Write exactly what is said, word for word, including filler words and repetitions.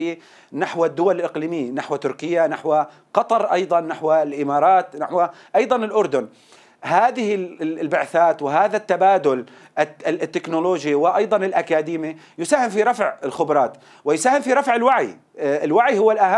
نحو الدول الإقليمية، نحو تركيا، نحو قطر، أيضا نحو الإمارات، نحو أيضا الأردن. هذه البعثات وهذا التبادل التكنولوجي وأيضا الأكاديمي يساهم في رفع الخبرات ويساهم في رفع الوعي. الوعي هو الأهم.